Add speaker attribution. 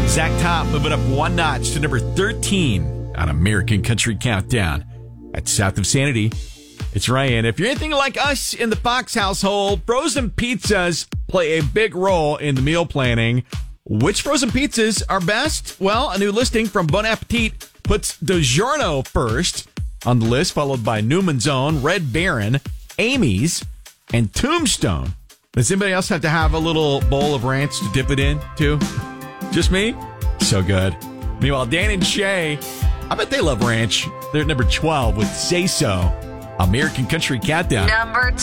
Speaker 1: Exact top, moving up one notch to number 13 on American Country Countdown. At South of Sanity, it's Ryan. If you're anything like us in the Fox household, frozen pizzas play a big role in the meal planning. Which frozen pizzas are best? Well, a new listing from Bon Appetit puts DiGiorno first on the list, followed by Newman's Own, Red Baron, Amy's, and Tombstone. Does anybody else have to have a little bowl of ranch to dip it in, too? Just me? So good. Meanwhile, Dan and Shay, I bet they love ranch. They're at number 12 with Say So. American Country Countdown.
Speaker 2: Number